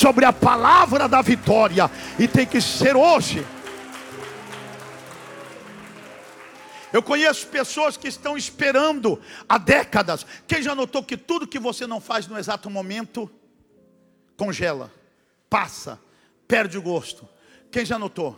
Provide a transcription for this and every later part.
sobre a palavra da vitória. E tem que ser hoje. Eu conheço pessoas que estão esperando há décadas. Quem já notou que tudo que você não faz no exato momento congela, passa, perde o gosto? Quem já notou?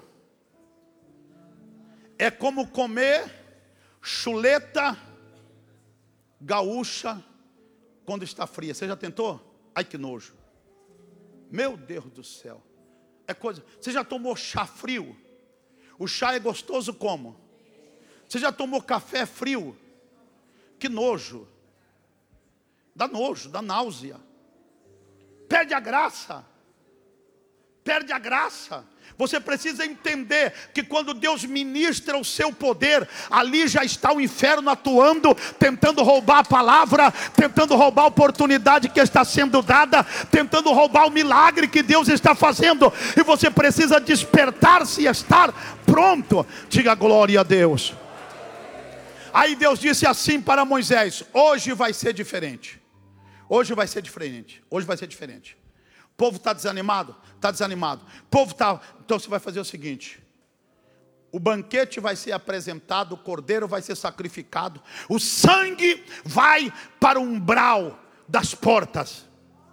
É como comer chuleta gaúcha quando está fria. Você já tentou? Ai, que nojo. Meu Deus do céu. É coisa. Você já tomou chá frio? O chá é gostoso como? Você já tomou café frio? Que nojo. Dá nojo, dá náusea. Perde a graça. Perde a graça. Você precisa entender que quando Deus ministra o seu poder, ali já está o inferno atuando, tentando roubar a palavra, tentando roubar a oportunidade que está sendo dada, tentando roubar o milagre que Deus está fazendo. E você precisa despertar-se e estar pronto. Diga glória a Deus. Aí Deus disse assim para Moisés: hoje vai ser diferente. Hoje vai ser diferente. Hoje vai ser diferente. O povo está desanimado? Está desanimado. O povo está... Então você vai fazer o seguinte: o banquete vai ser apresentado, o cordeiro vai ser sacrificado, o sangue vai para o umbral das portas.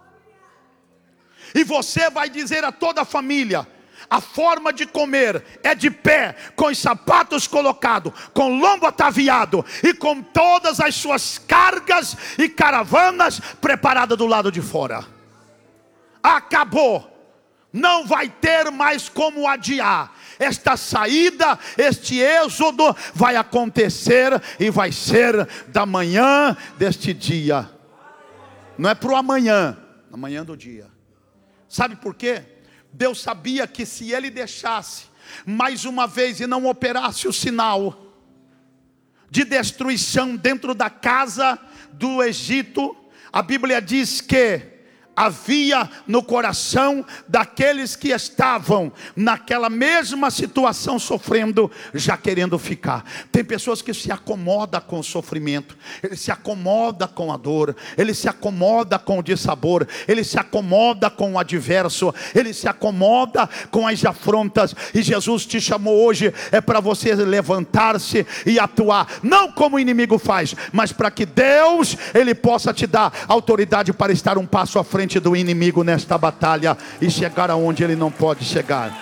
E você vai dizer a toda a família: a forma de comer é de pé, com os sapatos colocados, com lombo ataviado e com todas as suas cargas e caravanas preparadas do lado de fora. Acabou. Não vai ter mais como adiar. Esta saída, este êxodo vai acontecer e vai ser da manhã deste dia. Não é para o amanhã, amanhã do dia. Sabe por quê? Deus sabia que se ele deixasse mais uma vez e não operasse o sinal de destruição dentro da casa do Egito, a Bíblia diz que havia no coração daqueles que estavam naquela mesma situação sofrendo, já querendo ficar. Tem pessoas que se acomodam com o sofrimento, ele se acomoda com a dor, ele se acomoda com o dissabor, ele se acomoda com o adverso, ele se acomoda com as afrontas. E Jesus te chamou hoje é para você levantar-se e atuar, não como o inimigo faz, mas para que Deus ele possa te dar autoridade para estar um passo à frente do inimigo nesta batalha e chegar aonde ele não pode chegar.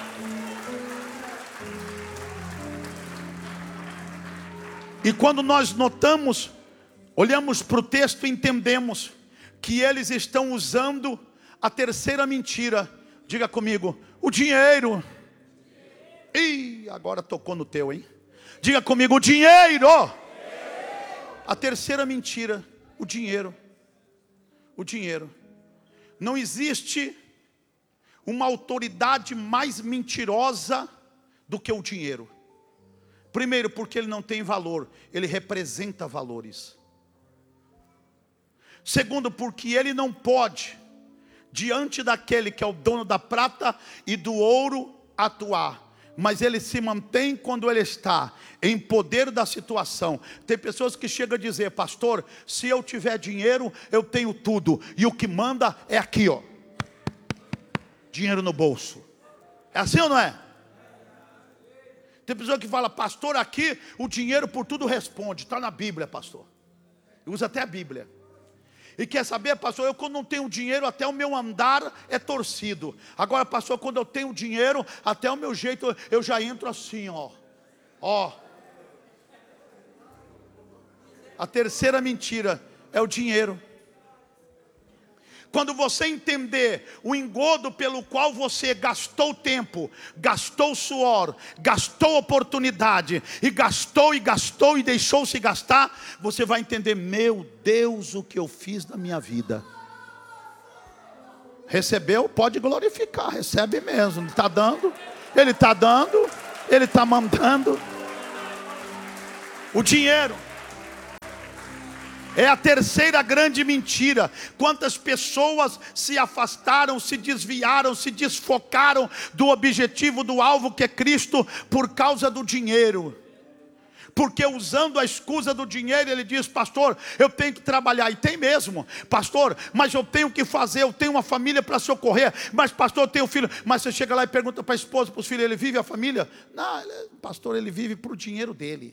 E quando nós notamos, olhamos para o texto e entendemos que eles estão usando a terceira mentira. Diga comigo: o dinheiro. Ih, agora tocou no teu, hein? Diga comigo: o dinheiro. A terceira mentira, o dinheiro. O dinheiro. Não existe uma autoridade mais mentirosa do que o dinheiro. Primeiro, porque ele não tem valor, ele representa valores. Segundo, porque ele não pode, diante daquele que é o dono da prata e do ouro, atuar. Mas ele se mantém quando ele está em poder da situação. Tem pessoas que chegam a dizer: pastor, se eu tiver dinheiro, eu tenho tudo. E o que manda é aqui, ó. Dinheiro no bolso. É assim ou não é? Tem pessoa que fala: pastor, aqui o dinheiro por tudo responde. Está na Bíblia, pastor. Usa até a Bíblia. E quer saber, pastor, eu quando não tenho dinheiro, até o meu andar é torcido. Agora, pastor, quando eu tenho dinheiro, até o meu jeito, eu já entro assim, ó. Ó. A terceira mentira é o dinheiro. Quando você entender o engodo pelo qual você gastou tempo, gastou suor, gastou oportunidade, e gastou e deixou-se gastar, você vai entender: meu Deus, o que eu fiz na minha vida. Recebeu? Pode glorificar, recebe mesmo. Ele está dando, ele está dando, ele está mandando. O dinheiro é a terceira grande mentira. Quantas pessoas se afastaram, se desviaram, se desfocaram do objetivo, do alvo que é Cristo, por causa do dinheiro. Porque usando a escusa do dinheiro, ele diz: pastor, eu tenho que trabalhar. E tem mesmo: pastor, mas eu tenho que fazer, eu tenho uma família para socorrer. Mas pastor, eu tenho filho. Mas você chega lá e pergunta para a esposa, para os filhos: ele vive a família? Não, pastor, ele vive para o dinheiro dele.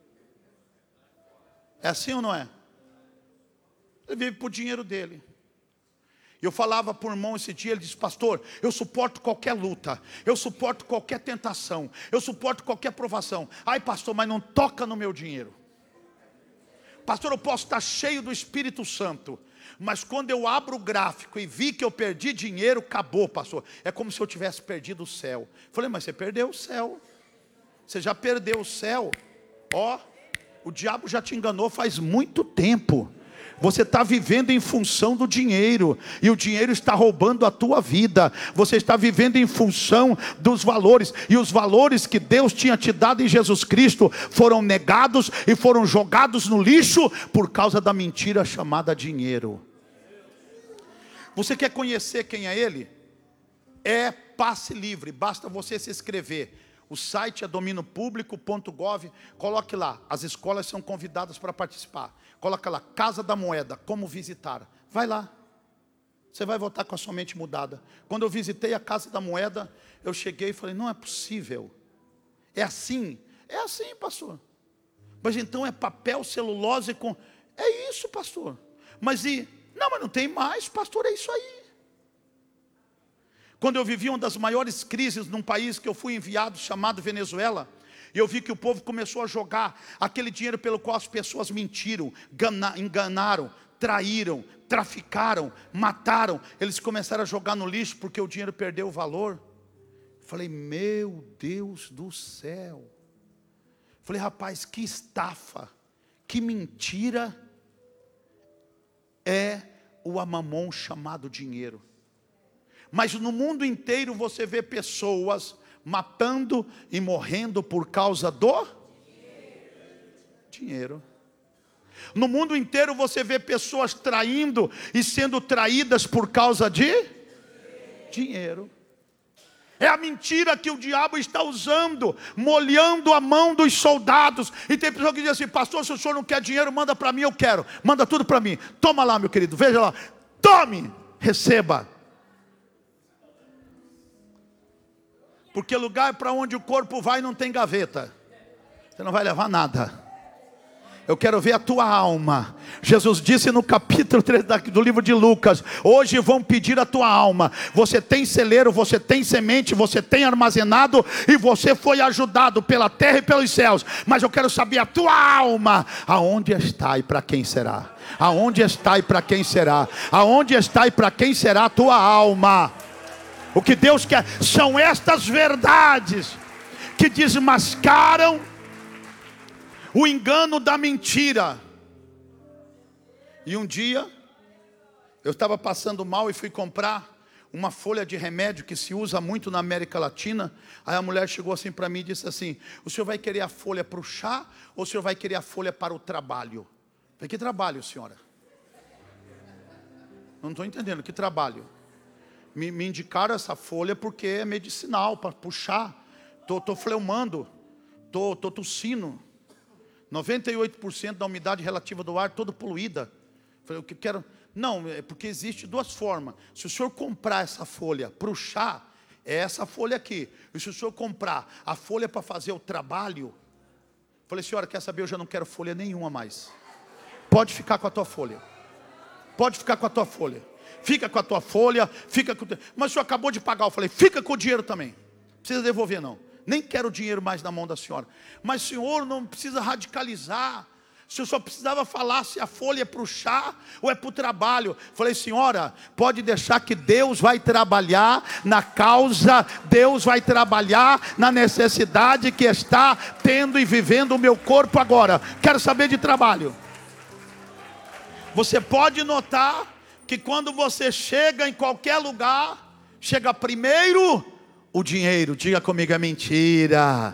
É assim ou não é? Ele vive para o dinheiro dele. Eu falava para o irmão esse dia, ele disse: pastor, eu suporto qualquer luta, eu suporto qualquer tentação, eu suporto qualquer provação. Ai pastor, mas não toca no meu dinheiro. Pastor, eu posso estar cheio do Espírito Santo, mas quando eu abro o gráfico e vi que eu perdi dinheiro, acabou, pastor. É como se eu tivesse perdido o céu. Falei: mas você perdeu o céu. Você já perdeu o céu. Ó, o diabo já te enganou faz muito tempo. Você está vivendo em função do dinheiro, e o dinheiro está roubando a tua vida. Você está vivendo em função dos valores, e os valores que Deus tinha te dado em Jesus Cristo foram negados e foram jogados no lixo por causa da mentira chamada dinheiro. Você quer conhecer quem é Ele? É passe livre, basta você se inscrever. O site é domíniopublico.gov. Coloque lá, as escolas são convidadas para participar. Coloca lá, Casa da Moeda, como visitar. Vai lá, você vai voltar com a sua mente mudada. Quando eu visitei a Casa da Moeda, eu cheguei e falei: não é possível. É assim? É assim, pastor. Mas então é papel, celulose com... É isso, pastor. Mas não tem mais, pastor, é isso aí. Quando eu vivi uma das maiores crises num país que eu fui enviado, chamado Venezuela, e eu vi que o povo começou a jogar aquele dinheiro pelo qual as pessoas mentiram, enganaram, traíram, traficaram, mataram. Eles começaram a jogar no lixo porque o dinheiro perdeu o valor. Falei: meu Deus do céu. Falei: rapaz, que estafa, que mentira é o amamon chamado dinheiro. Mas no mundo inteiro você vê pessoas matando e morrendo por causa do dinheiro. No mundo inteiro você vê pessoas traindo e sendo traídas por causa de dinheiro. É a mentira que o diabo está usando, molhando a mão dos soldados. E tem pessoa que diz assim: pastor, se o senhor não quer dinheiro, manda para mim, eu quero. Manda tudo para mim. Toma lá, meu querido, veja lá. Tome, receba. Porque lugar para onde o corpo vai não tem gaveta. Você não vai levar nada. Eu quero ver a tua alma. Jesus disse no capítulo 3 do livro de Lucas: hoje vão pedir a tua alma. Você tem celeiro, você tem semente, você tem armazenado, e você foi ajudado pela terra e pelos céus. Mas eu quero saber a tua alma. Aonde está e para quem será? Aonde está e para quem será? Aonde está e para quem será a tua alma? O que Deus quer são estas verdades que desmascaram o engano da mentira. E um dia eu estava passando mal e fui comprar uma folha de remédio que se usa muito na América Latina. Aí a mulher chegou assim para mim e disse assim: o senhor vai querer a folha para o chá ou o senhor vai querer a folha para o trabalho? Eu falei: que trabalho, senhora? Não estou entendendo, que trabalho? Me indicaram essa folha porque é medicinal, para puxar. Estou fleumando, estou tossindo. 98% da umidade relativa do ar, toda poluída. Falei: o que quero? Não, é porque existe duas formas. Se o senhor comprar essa folha para o chá, é essa folha aqui. E se o senhor comprar a folha para fazer o trabalho, falei: senhora, quer saber? Eu já não quero folha nenhuma mais. Pode ficar com a tua folha. Pode ficar com a tua folha. Fica com a tua folha, fica com... Mas o senhor acabou de pagar. Eu falei: fica com o dinheiro também. Não precisa devolver não. Nem quero o dinheiro mais na mão da senhora. Mas senhor, não precisa radicalizar. O senhor só precisava falar se a folha é para o chá ou é para o trabalho. Falei: senhora, pode deixar que Deus vai trabalhar na causa. Deus vai trabalhar na necessidade que está tendo e vivendo o meu corpo agora. Quero saber de trabalho. Você pode notar que quando você chega em qualquer lugar, chega primeiro o dinheiro. Diga comigo: é mentira.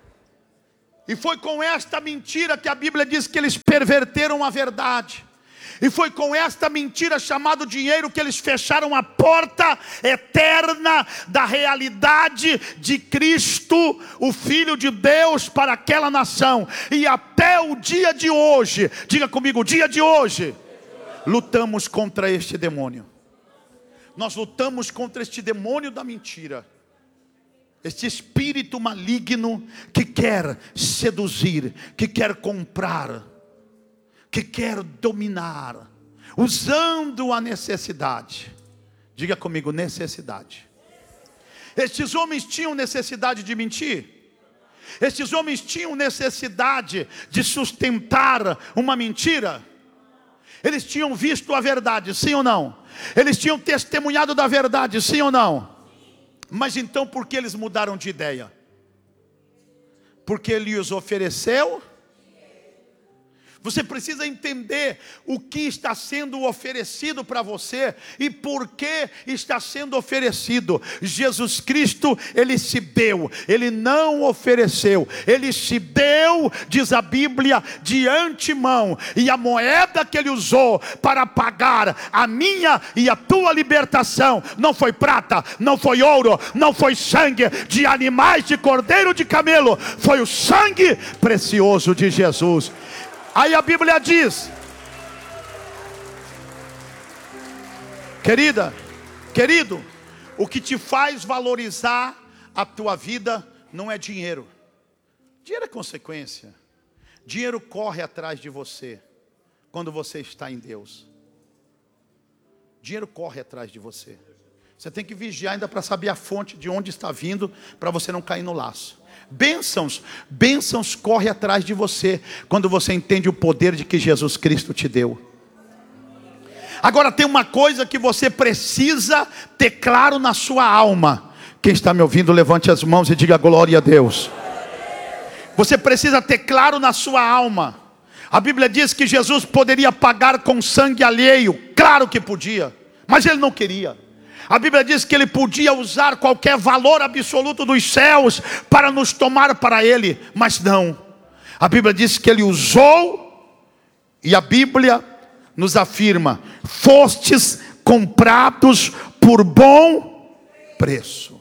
E foi com esta mentira que a Bíblia diz que eles perverteram a verdade. E foi com esta mentira chamada dinheiro que eles fecharam a porta eterna da realidade de Cristo, o Filho de Deus, para aquela nação. E até o dia de hoje, diga comigo, o dia de hoje, lutamos contra este demônio. Nós lutamos contra este demônio da mentira. Este espírito maligno que quer seduzir, que quer comprar, que quer dominar, usando a necessidade. Diga comigo, necessidade. Estes homens tinham necessidade de mentir. Estes homens tinham necessidade de sustentar uma mentira. Eles tinham visto a verdade, sim ou não? Eles tinham testemunhado da verdade, sim ou não? Mas então por que eles mudaram de ideia? Porque ele os ofereceu. Você precisa entender o que está sendo oferecido para você e por que está sendo oferecido. Jesus Cristo, ele se deu, ele não ofereceu, ele se deu, diz a Bíblia, de antemão. E a moeda que ele usou para pagar a minha e a tua libertação não foi prata, não foi ouro, não foi sangue de animais, de cordeiro, de camelo, foi o sangue precioso de Jesus. Aí a Bíblia diz, querida, querido, o que te faz valorizar a tua vida não é dinheiro. Dinheiro é consequência. Dinheiro corre atrás de você quando você está em Deus. Dinheiro corre atrás de você. Você tem que vigiar ainda para saber a fonte de onde está vindo, para você não cair no laço. Bênçãos correm atrás de você quando você entende o poder de que Jesus Cristo te deu. Agora tem uma coisa que você precisa ter claro na sua alma. Quem está me ouvindo, levante as mãos e diga glória a Deus. Você precisa ter claro na sua alma. A Bíblia diz que Jesus poderia pagar com sangue alheio. Claro que podia, mas ele não queria. A Bíblia diz que ele podia usar qualquer valor absoluto dos céus para nos tomar para ele, mas não. A Bíblia diz que ele usou, e a Bíblia nos afirma: fostes comprados por bom preço.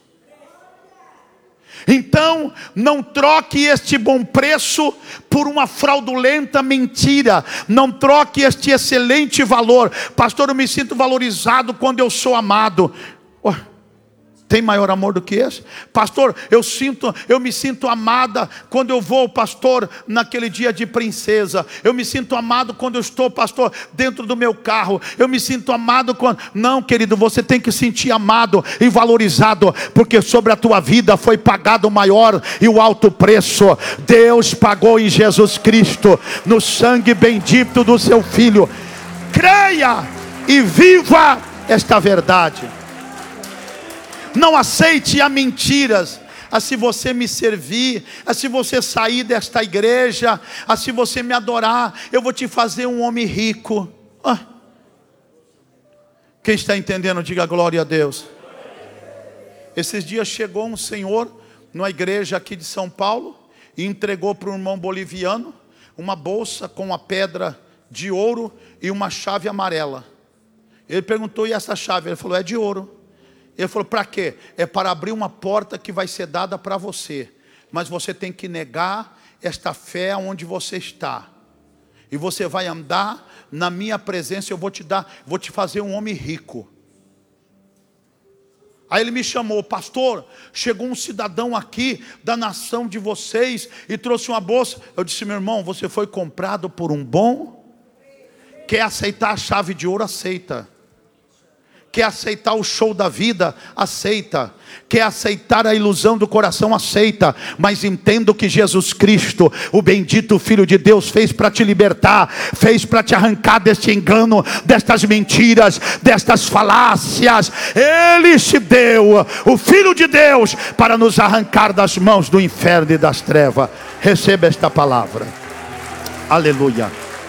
Então, não troque este bom preço por uma fraudulenta mentira. Não troque este excelente valor. Pastor, eu me sinto valorizado quando eu sou amado. Tem maior amor do que esse? Pastor, eu me sinto amada quando eu vou, pastor, naquele dia de princesa. Eu me sinto amado quando eu estou, pastor, dentro do meu carro. Eu me sinto amado quando... Não, querido, você tem que sentir amado e valorizado, porque sobre a tua vida foi pagado o maior e o alto preço. Deus pagou em Jesus Cristo, no sangue bendito do seu Filho. Creia e viva esta verdade. Não aceite a mentiras. Se você me servir, se você sair desta igreja, se você me adorar, eu vou te fazer um homem rico. Quem está entendendo, diga glória a Deus. Esses dias chegou um senhor numa igreja aqui de São Paulo e entregou para um irmão boliviano uma bolsa com uma pedra de ouro e uma chave amarela. Ele perguntou: e essa chave? Ele falou: é de ouro. Ele falou: para quê? É para abrir uma porta que vai ser dada para você. Mas você tem que negar esta fé onde você está. E você vai andar na minha presença. Eu vou te fazer um homem rico. Aí ele me chamou: pastor, chegou um cidadão aqui da nação de vocês e trouxe uma bolsa. Eu disse: meu irmão, você foi comprado por um bom? Quer aceitar a chave de ouro? Aceita. Quer aceitar o show da vida? Aceita. Quer aceitar a ilusão do coração? Aceita. Mas entenda o que Jesus Cristo, o bendito Filho de Deus, fez para te libertar, fez para te arrancar deste engano, destas mentiras, destas falácias. Ele se deu, o Filho de Deus, para nos arrancar das mãos do inferno e das trevas. Receba esta palavra. Aleluia.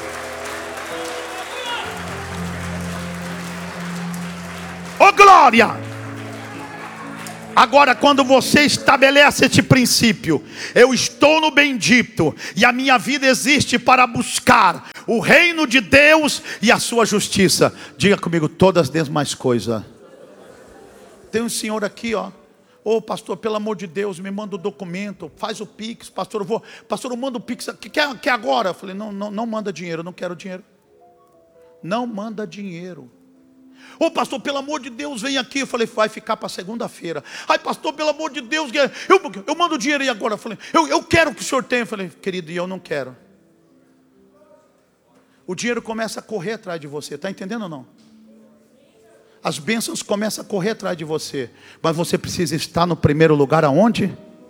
Oh glória! Agora, quando você estabelece este princípio, eu estou no bendito e a minha vida existe para buscar o reino de Deus e a sua justiça. Diga comigo, todas as demais coisas. Tem um senhor aqui, ó. Ô pastor, pelo amor de Deus, me manda o documento, faz o Pix. Pastor, eu mando o Pix, quer agora? Eu falei, não manda dinheiro, eu não quero dinheiro. Não manda dinheiro. Ô pastor, pelo amor de Deus, vem aqui. Eu falei, vai ficar para segunda-feira. Ai pastor, pelo amor de Deus, eu mando dinheiro aí agora. Eu falei, eu quero que o senhor tenha. Eu falei, querido, e eu não quero. O dinheiro começa a correr atrás de você, está entendendo ou não? As bênçãos começam a correr atrás de você. Mas você precisa estar no primeiro lugar aonde?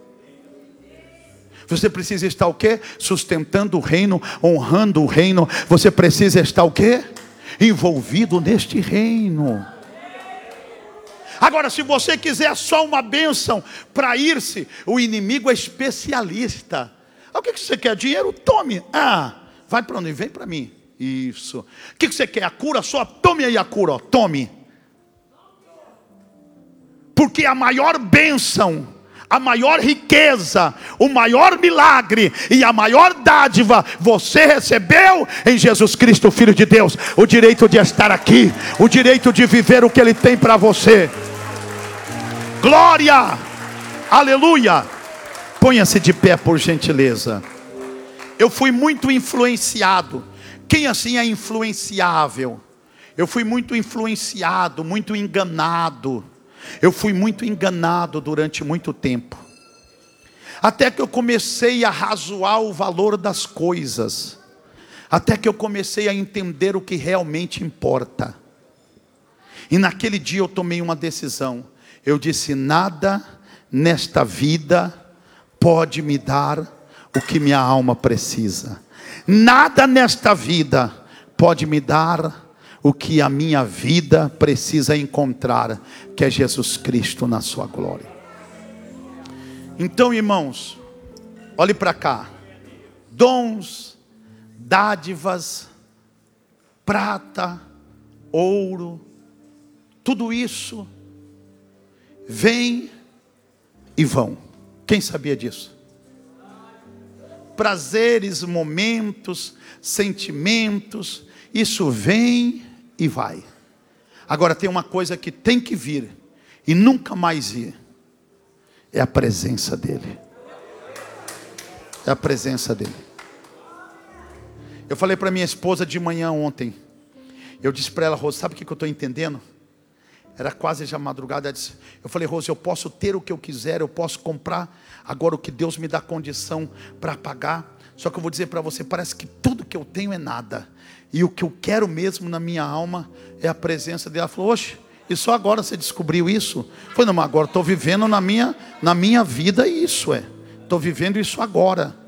Você precisa estar o quê? Sustentando o reino, honrando o reino. Você precisa estar o quê? Envolvido neste reino. Agora, se você quiser só uma bênção para ir-se, o inimigo é especialista. O que você quer? Dinheiro? Tome. Vai para onde? Vem para mim. Isso. O que você quer? A cura só? Tome aí a cura, ó. Tome. Porque a maior bênção, a maior riqueza, o maior milagre e a maior dádiva você recebeu em Jesus Cristo, Filho de Deus. O direito de estar aqui, o direito de viver o que Ele tem para você. Glória, aleluia. Ponha-se de pé, por gentileza. Eu fui muito influenciado. Quem assim é influenciável? Eu fui muito influenciado, muito enganado. Eu fui muito enganado durante muito tempo. Até que eu comecei a razoar o valor das coisas. Até que eu comecei a entender o que realmente importa. E naquele dia eu tomei uma decisão. Eu disse, nada nesta vida pode me dar o que minha alma precisa. Nada nesta vida pode me dar o que a minha vida precisa encontrar, que é Jesus Cristo na sua glória. Então, irmãos, olhe para cá. Dons, dádivas, prata, ouro, tudo isso vem e vão. Quem sabia disso? Prazeres, momentos, sentimentos, isso vem e vai. Agora tem uma coisa que tem que vir e nunca mais ir. É a presença dEle. É a presença dEle. Eu falei para minha esposa de manhã ontem. Eu disse para ela, Rose, sabe o que eu estou entendendo? Era quase já madrugada. Eu falei, Rose, eu posso ter o que eu quiser, eu posso comprar agora o que Deus me dá condição para pagar. Só que eu vou dizer para você, parece que tudo que eu tenho é nada. E o que eu quero mesmo na minha alma é a presença dele. Ela falou, oxe, e só agora você descobriu isso? Eu falei, não, mas agora estou vivendo na minha vida isso, estou vivendo isso agora.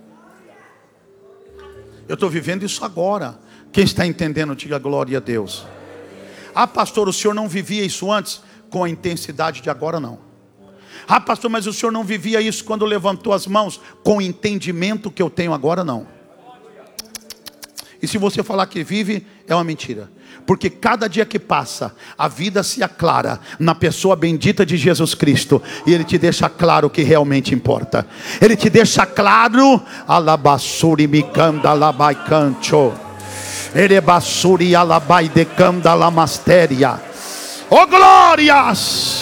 Eu estou vivendo isso agora. Quem está entendendo, diga glória a Deus. Ah, pastor, o senhor não vivia isso antes? Com a intensidade de agora, não. Ah, pastor, mas o senhor não vivia isso quando levantou as mãos? Com o entendimento que eu tenho agora, não. E se você falar que vive, é uma mentira. Porque cada dia que passa, a vida se aclara na pessoa bendita de Jesus Cristo. E Ele te deixa claro o que realmente importa. Ele te deixa claro. Alabassuri mikanda labaicancho. Erebassuri alabai decanda lamasteria. Oh glórias!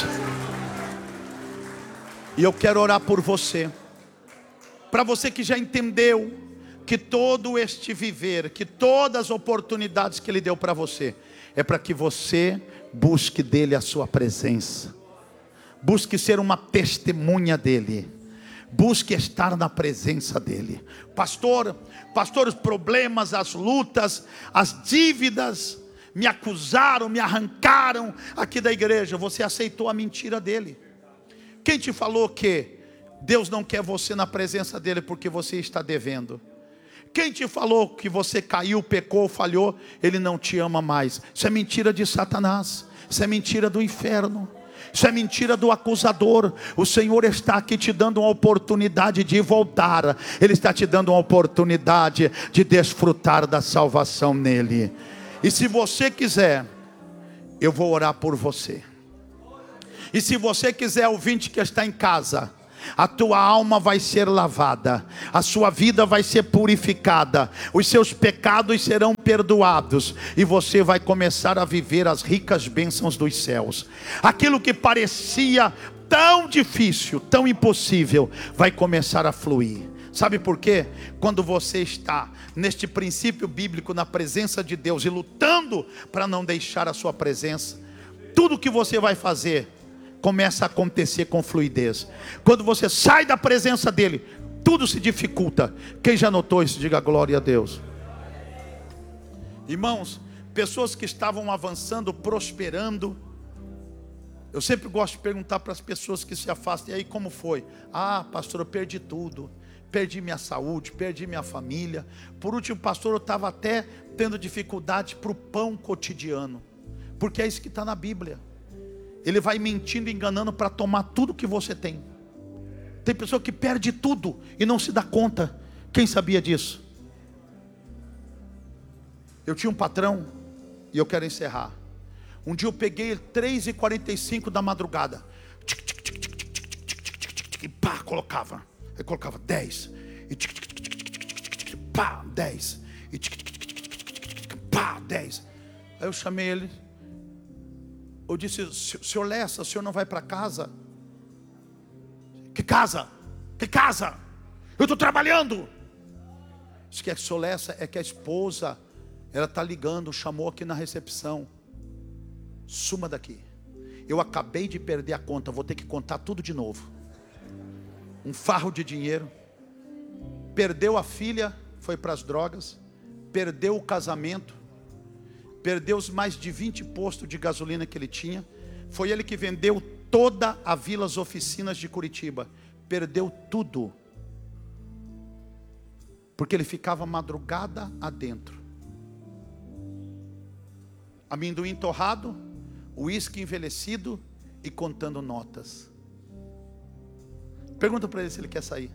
E eu quero orar por você. Para você que já entendeu que todo este viver, que todas as oportunidades que Ele deu para você, é para que você busque dEle a sua presença. Busque ser uma testemunha dEle. Busque estar na presença dEle. Pastor, os problemas, as lutas, as dívidas, me acusaram, me arrancaram aqui da igreja. Você aceitou a mentira dEle. Quem te falou que Deus não quer você na presença dEle porque você está devendo? Quem te falou que você caiu, pecou, falhou? Ele não te ama mais. Isso é mentira de Satanás. Isso é mentira do inferno. Isso é mentira do acusador. O Senhor está aqui te dando uma oportunidade de voltar. Ele está te dando uma oportunidade de desfrutar da salvação nele. E se você quiser, eu vou orar por você. E se você quiser, ouvinte que está em casa, a tua alma vai ser lavada, a sua vida vai ser purificada, os seus pecados serão perdoados, e você vai começar a viver as ricas bênçãos dos céus. Aquilo que parecia tão difícil, tão impossível, vai começar a fluir. Sabe por quê? Quando você está neste princípio bíblico, na presença de Deus, e lutando para não deixar a sua presença, tudo que você vai fazer começa a acontecer com fluidez. Quando você sai da presença dele, tudo se dificulta. Quem já notou isso, diga glória a Deus. Irmãos, pessoas que estavam avançando, prosperando, eu sempre gosto de perguntar para as pessoas que se afastam: e aí, como foi? Ah, pastor, eu perdi tudo. Perdi minha saúde, perdi minha família. Por último, pastor, eu estava até tendo dificuldade para o pão cotidiano. Porque é isso que está na Bíblia. Ele vai mentindo, enganando para tomar tudo que você tem. Tem pessoa que perde tudo e não se dá conta. Quem sabia disso? Eu tinha um patrão, e eu quero encerrar. Um dia eu peguei 3h45 da madrugada, e pá, colocava. Ele colocava 10, e pá, 10, e pá, 10. Aí eu chamei ele. Eu disse: senhor Lessa, o senhor não vai para casa? Que casa? Que casa? Eu estou trabalhando. Diz que senhor Lessa, é que a esposa, ela está ligando, chamou aqui na recepção. Suma daqui. Eu acabei de perder a conta, vou ter que contar tudo de novo. Um farro de dinheiro. Perdeu a filha, foi para as drogas. Perdeu o casamento. Perdeu os mais de 20 postos de gasolina que ele tinha. Foi ele que vendeu toda a Vilas Oficinas de Curitiba. Perdeu tudo. Porque ele ficava madrugada adentro. Amendoim torrado, uísque envelhecido e contando notas. Pergunta para ele se ele quer sair.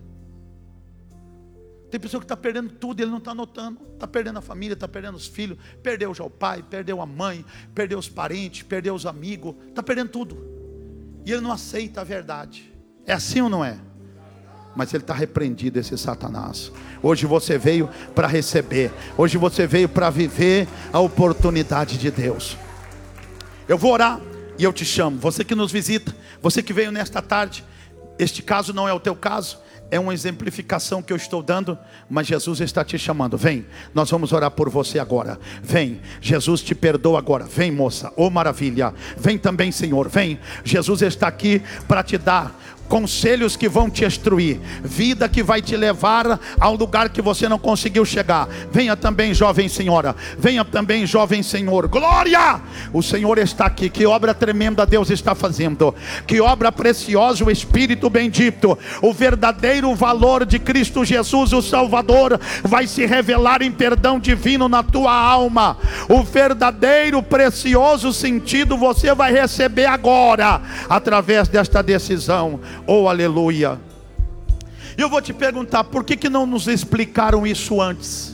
Tem pessoa que está perdendo tudo e ele não está notando. Está perdendo a família, está perdendo os filhos. Perdeu já o pai, perdeu a mãe, perdeu os parentes, perdeu os amigos. Está perdendo tudo. E ele não aceita a verdade. É assim ou não é? Mas ele está repreendido, esse Satanás. Hoje você veio para receber. Hoje você veio para viver a oportunidade de Deus. Eu vou orar e eu te chamo. Você que nos visita, você que veio nesta tarde. Este caso não é o teu caso, é uma exemplificação que eu estou dando, mas Jesus está te chamando. Vem, nós vamos orar por você agora. Vem, Jesus te perdoa agora. Vem, moça, oh maravilha. Vem também, Senhor, vem. Jesus está aqui para te dar conselhos que vão te instruir, vida que vai te levar ao lugar que você não conseguiu chegar. Venha também, jovem senhora, venha também, jovem senhor. Glória! O Senhor está aqui. Que obra tremenda Deus está fazendo, que obra preciosa. O Espírito bendito, o verdadeiro valor de Cristo Jesus, o Salvador, vai se revelar em perdão divino na tua alma. O verdadeiro precioso sentido você vai receber agora, através desta decisão. Oh, aleluia. E eu vou te perguntar: por que não nos explicaram isso antes?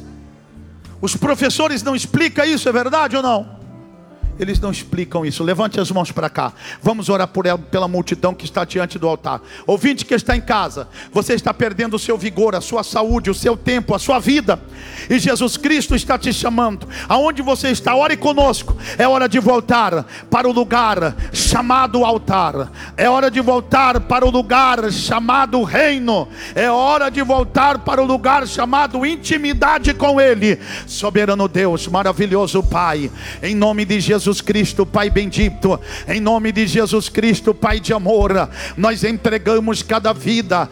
Os professores não explicam isso, é verdade ou não? Eles não explicam isso. Levante as mãos para cá. Vamos orar por ela, pela multidão que está diante do altar. Ouvinte que está em casa, você está perdendo o seu vigor, a sua saúde, o seu tempo, a sua vida. E Jesus Cristo está te chamando. Aonde você está, ore conosco. É hora de voltar para o lugar chamado altar. É hora de voltar para o lugar chamado reino. É hora de voltar para o lugar chamado intimidade com Ele. Soberano Deus, maravilhoso Pai, em nome de Jesus Cristo, Pai bendito, em nome de Jesus Cristo, Pai de amor, nós entregamos cada vida,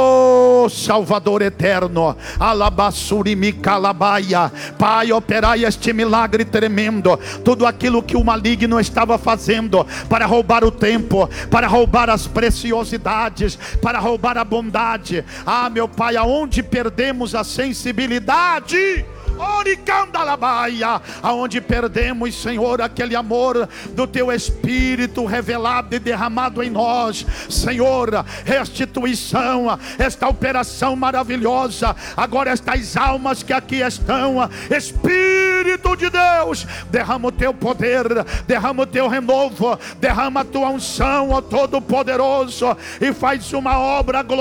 oh Salvador eterno, alabassuri calabaia, Pai, operai este milagre tremendo, tudo aquilo que o maligno estava fazendo para roubar o tempo, para roubar as preciosidades, para roubar a bondade, ah meu Pai, aonde perdemos a sensibilidade, aonde perdemos, Senhor, aquele amor do Teu Espírito revelado e derramado em nós, Senhor, restituição, esta operação maravilhosa, agora estas almas que aqui estão, Espírito de Deus, Deus, derrama o teu poder, derrama o teu renovo, derrama a tua unção, ó Todo-Poderoso, e faz uma obra gloriosa